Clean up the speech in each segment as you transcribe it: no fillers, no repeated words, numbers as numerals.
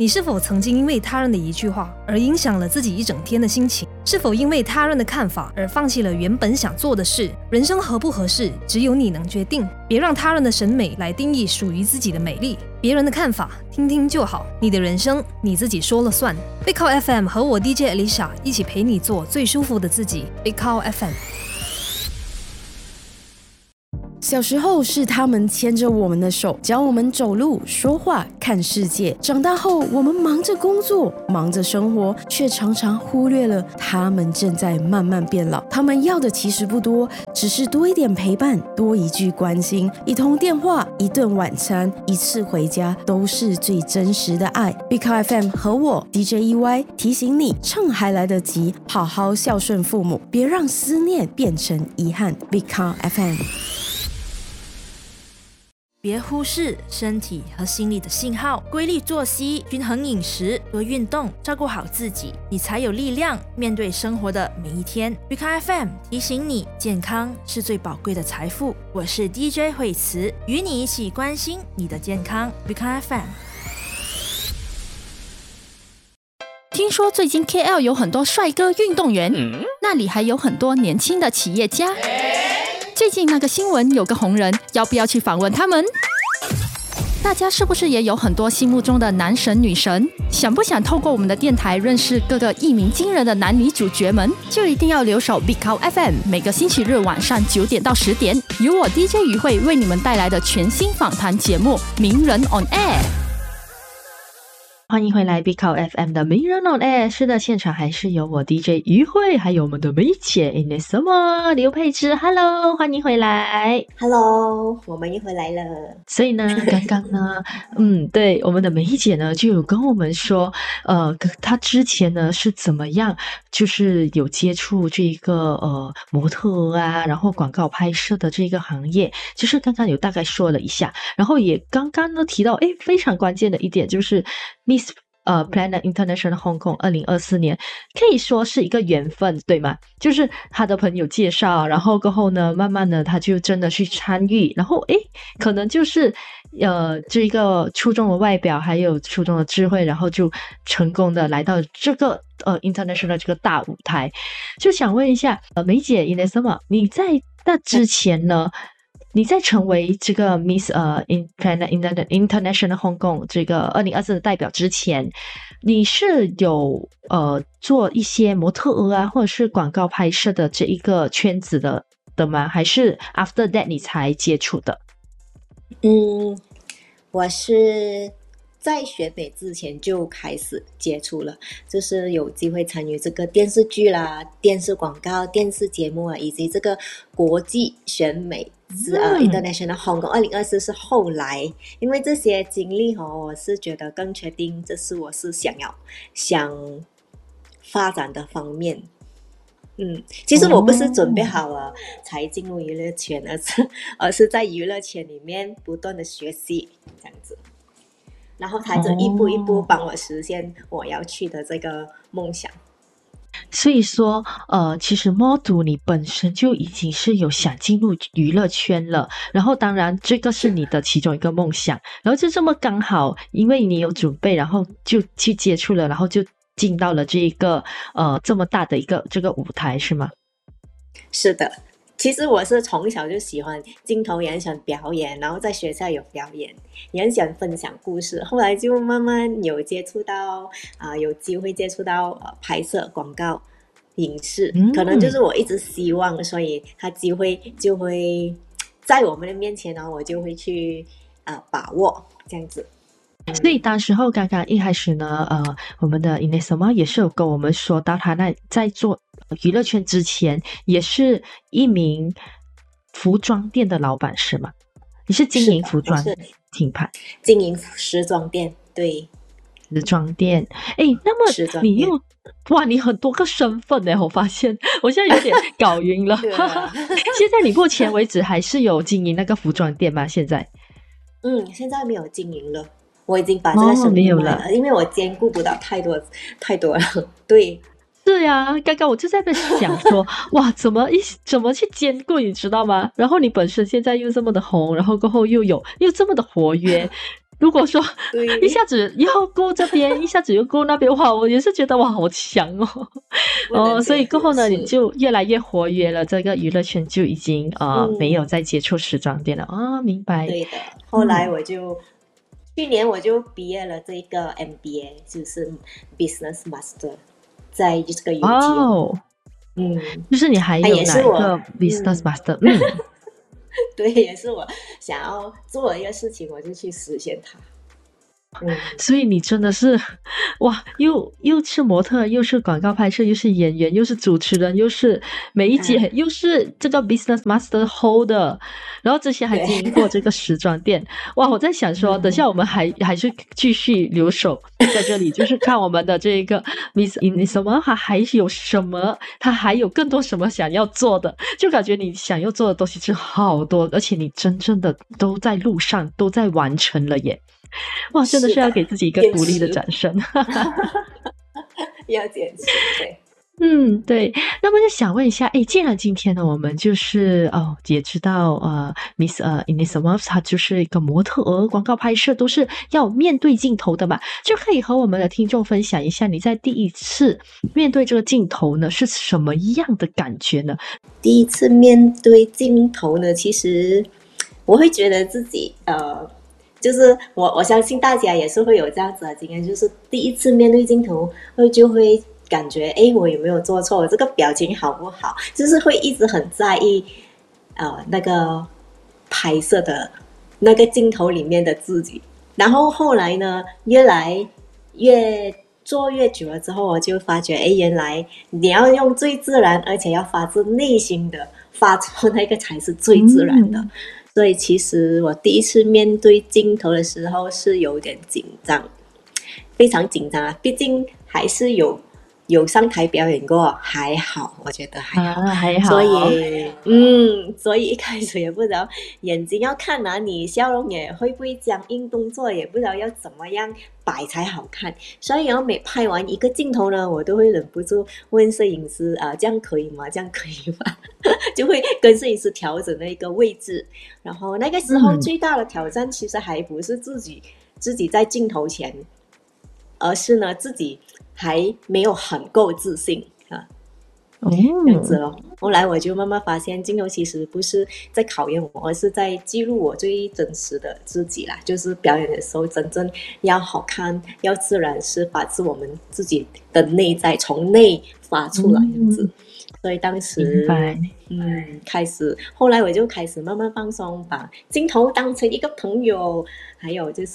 你是否曾经因为他人的一句话而影响了自己一整天的心情？是否因为他人的看法而放弃了原本想做的事？人生合不合适，只有你能决定。别让他人的审美来定义属于自己的美丽。别人的看法听听就好，你的人生你自己说了算。Big Cow FM 和我 DJ Alicia 一起陪你做最舒服的自己。Big Cow FM。 小时候是他们牵着我们的手，教我们走路、说话、看世界。长大后，我们忙着工作，忙着生活，却常常忽略了他们正在慢慢变老。他们要的其实不多，只是多一点陪伴，多一句关心，一通电话，一顿晚餐，一次回家，都是最真实的爱。Big Cow FM 和我 DJ EY 提醒你，趁还来得及，好好孝顺父母，别让思念变成遗憾。Big Cow FM。 别忽视身体和心理的信号，规律作息、均衡饮食、多运动，照顾好自己，你才有力量面对生活的每一天。Big Cow FM 提醒你，健康是最宝贵的财富。我是 DJ 惠慈，与你一起关心你的健康。Big Cow FM。 听说最近 KL 有很多帅哥运动员，那里还有很多年轻的企业家。最近那个新闻有个红人，要不要去访问他们？大家是不是也有很多心目中的男神女神？想不想透过我们的电台认识各个一鸣惊人的男女主角们？就一定要留守 Big Cow FM， 每个星期日晚上9点到10点，由我 DJ 于慧为你们带来的全新访谈节目《名人 on Air》。 欢迎回来 Big Cow FM 的名人 on air。 是的，现场还是有我 DJ 于慧，还有我们的梅姐 Inesoma 刘佩芝。 Hello， 欢迎回来。 Hello， 我们又回来了。 所以呢刚刚呢对，我们的梅姐呢就有跟我们说她之前呢是怎么样，就是有接触这个模特啊，然后广告拍摄的这个行业，就是刚刚有大概说了一下，然后也刚刚呢提到非常关键的一点，就是 Miss Planet International Hong Kong 2024年可以说是一个缘分，对吗？就是他的朋友介绍，然后过后呢慢慢的他就真的去参与，然后可能就是这个出众的外表还有出众的智慧，然后就成功的来到这个international 这个大舞台。就想问一下梅姐 Inesoma， 你在那之前呢，你在成为这个 Miss Planet International Hong Kong 这个2024的代表之前，你是有做一些模特儿啊或者是广告拍摄的这一个圈子的吗？还是 after that 你才接触的？ 我是在学美之前就开始接触了，就是有机会参与这个电视剧啦、电视广告、电视节目啊，以及这个国际选美是International Hong Kong 2024是后来，因为这些经历我是觉得更确定这是我是想发展的方面。其实我不是准备好了才进入娱乐圈，而是在娱乐圈里面不断的学习这样子，然后才一步一步帮我实现我要去的这个梦想。 所以说其实 model 你本身就已经是有想进入娱乐圈了，然后当然这个是你的其中一个梦想，然后就这么刚好因为你有准备，然后就去接触了，然后就进到了这一个这么大的一个这个舞台，是吗？ 是的，其实我是从小就喜欢镜头，也很喜欢表演，然后在学校有表演，也很喜欢分享故事，后来就慢慢有接触到有机会接触到拍摄广告影视，可能就是我一直希望，所以他机会就会在我们的面前，然后我就会去把握这样子。 所以当时候刚刚一开始呢我们的 Inesoma 也是有跟我们说到他在做娱乐圈之前也是一名服装店的老板，是吗？你是经营服装品牌， 经营时装店，对， 时装店。那么你又哇你很多个身份我发现我现在有点搞晕了现在你目前为止还是有经营那个服装店吗？现在现在没有经营了，我已经把这个生意卖了，因为我兼顾不到太多了。对， 是啊，刚刚我就在那想说哇怎么去兼顾，你知道吗？然后你本身现在又这么的红，然后过后又这么的活跃如果说对一下子要顾这边，一下子又顾那边，哇，我也是觉得哇好强哦。 不能哦，所以过后呢， 是你就越来越活跃了，这个娱乐圈就已经没有嗯， 再接触时装店了啊、明白。 对的。后来嗯， 去年我就毕业了这个 MBA，就是 Business Master，在这个 UT 哦。 哦， 嗯， 就是你还它有也是我， 哪一个 business 嗯， master？嗯， 对，也是我想要做的一个事情，我就去实现它。嗯， 所以你真的是，哇，又是模特，又是广告拍摄，又是演员，又是主持人，又是梅姐， 啊， 又是这个 business master holder，然后之前还经营过对， 这个时装店。哇，我在想说，等下我们还是继续留守在这里，就是看我们的这个 Miss In 什么，还有什么，他还有更多什么想要做的，就感觉你想要做的东西是好多，而且你真正的都在路上，都在完成了耶。哇，真的是要是的， 给自己一个坚鼓励的持， 掌声。 要坚持，对。 嗯，对。那么就想问一下，诶，既然今天呢，我们就是也知道Miss Ines w a f 她就是一个模特儿，广告拍摄都是要面对镜头的嘛，就可以和我们的听众分享一下，你在第一次面对这个镜头呢，是什么样的感觉呢？ 第一次面对镜头呢，其实我会觉得自己就是我相信大家也是会有这样子的经验，就是第一次面对镜头就会感觉，诶，我有没有做错？我这个表情好不好？就是会一直很在意那个拍摄的那个镜头里面的自己。然后后来呢，越做越久了之后，我就发觉，哎，原来你要用最自然，而且要发自内心的发出那个才是最自然的。 嗯， 所以其实我第一次面对镜头的时候是有点紧张，非常紧张啊！毕竟还是有上台表演过，还好，我觉得还好。 还所好。 以，所以一开始也不知道眼睛要看哪里，笑容也会不会僵硬，动作也不知道要怎么样摆才好看。所以，然后每拍完一个镜头呢，我都会忍不住问摄影师啊，这样可以吗？这样可以吗？就会跟摄影师调整那个位置。然后那个时候嗯， 最大的挑战其实还不是自己在镜头前，而是呢自己还没有很够自信啊，这样子哦， 咯。后来我就慢慢发现，镜头其实不是在考验我，而是在记录我最真实的自己啦。就是表演的时候，真正要好看，要自然，是发自我们自己的内在，从内发出来这样子。 嗯， 所以当明白。 时，后来我就开始慢慢放松，把镜头当成一个朋友，还有就是，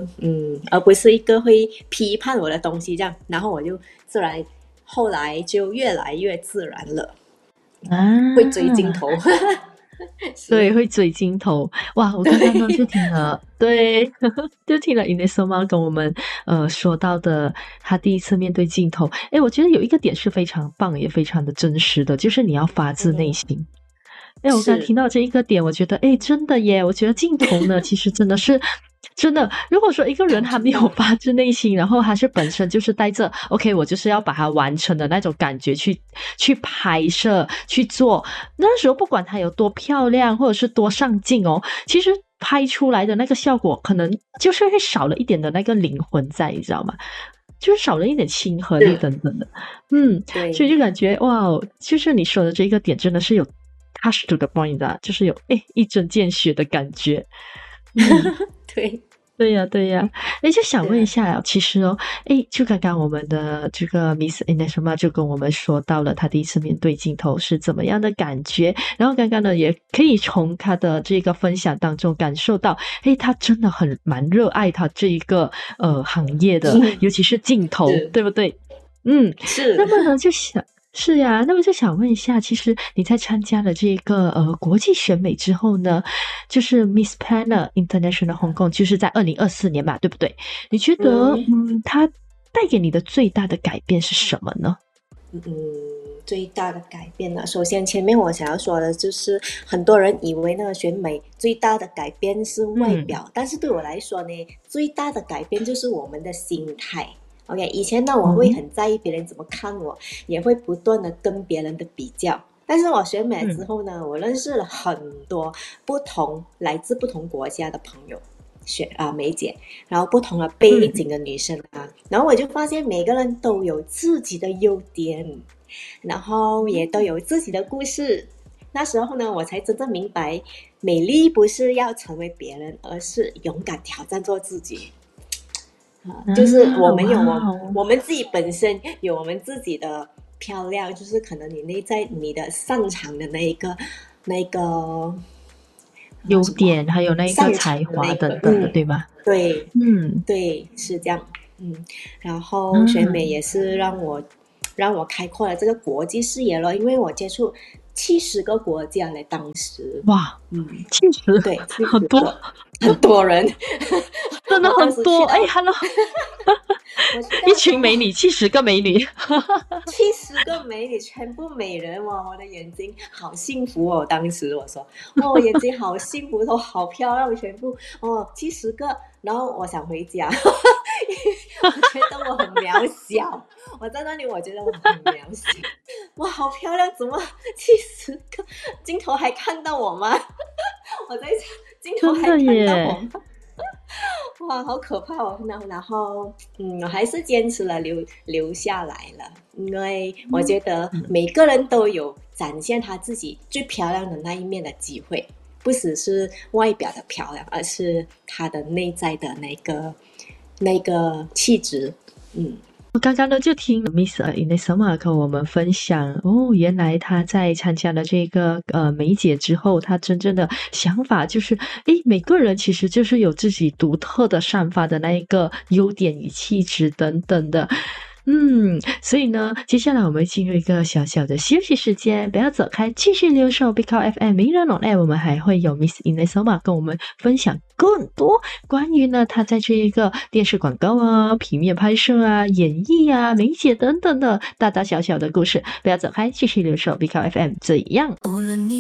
而不是一个会批判我的东西这样。然后我就自然，后来就越来越自然了，会追镜啊。 头， 对， 是， 会追镜头。哇，我刚刚呢就听了，对，就听了 Ines Ma 跟我们说到的，他第一次面对镜头。诶，我觉得有一个点是非常棒，也非常的真实的，就是你要发自内嗯， 心。哎，我刚是， 听到这一个点，我觉得，哎，真的耶！我觉得镜头呢，其实真的是真的。如果说一个人很他没有重要， 发自内心，然后他是本身就是带着 OK，我就是要把它完成的那种感觉去拍摄去做，那时候不管它有多漂亮，或者是多上镜哦，其实拍出来的那个效果，可能就是会少了一点的那个灵魂在，你知道吗？就是少了一点亲和力是， 等等的。所以对， 就感觉哇哦，就是你说的这个点真的是有 touch to the point 的，就是有一针见血的感觉。嗯， 对， 对呀，对呀。就想问一对啊， 下啊，其实哦，就刚刚我们的这个 Miss Ineshma 就跟我们说到了她第一次面对镜头是怎么样的感觉，然后刚刚呢也可以从她的这个分享当中感受到，她真的蛮热爱她这一个行业的，尤其是镜头， 是， 对不对？嗯，那是， 么呢，是呀，那么就想问一下，其实你在参加了这个国际选美之后呢，就是 Miss Planner International Hong Kong，就是在2024年嘛，对不对？你觉得嗯。 它带给你的最大的改变是什么呢？ 嗯，最大的改变呢，首先前面我想要说的就是，很多人以为那个选美最大的改变是外嗯表，但是对我来说呢，最大的改变就是我们的心态。OK，以前呢，我会哦， 很在意别人怎么看我，也会不断的跟别人的比较。但是我选美之嗯后呢，我认识了很多来自不同国家的朋友， 梅姐，然后不同的背景的女生啊，然后我就发现每个人都有自己的优点，然后也都有自己的故事。那时候呢，我才真正明白，美丽不是要成为别人，而是勇敢挑战做自己。就是我们有我们自己本身有我们自己的漂亮，就是可能你内在你的擅长的那一个优点，还有那个才华等等的，对吧？ 对，对，是这样。然后选美也是让我开阔了这个国际视野了，因为我接触70个国家嘞，当时哇，70， 对， 很多人， 真的很多。哎 ，Hello， 一群美女，70个美女 ，70个美女，全部美人哇！我的眼睛好幸福哦，当时我说，我眼睛好幸福，都好漂亮，全部70个。然后我想回家，我觉得我很渺小。我在那里，我觉得我很渺小。哇，好漂亮，怎么70个？镜头还看到我吗？我在想，镜头还看到我吗？哇，好可怕哦！然后，我还是坚持了留下来了，因为我觉得每个人都有展现他自己最漂亮的那一面的机会。不只是外表的漂亮，而是她的内在的那个气质。 我刚刚呢就听 Miss Inesoma 跟我们分享原来她在参加了这个梅姐之后，她真正的想法就是每个人其实就是有自己独特的散发的那一个优点与气质等等的。所以呢，接下来我们进入一个小小的休息时间，不要走开，继续留守 Big FM 名人 on air， 我们还会有 Miss Inesoma 跟我们分享更多关于呢她在这一个电视广告啊、平面拍摄啊、演绎啊、梅姐等等的大大小小的故事，不要走开，继续留守 Big FM， 这样。 无论你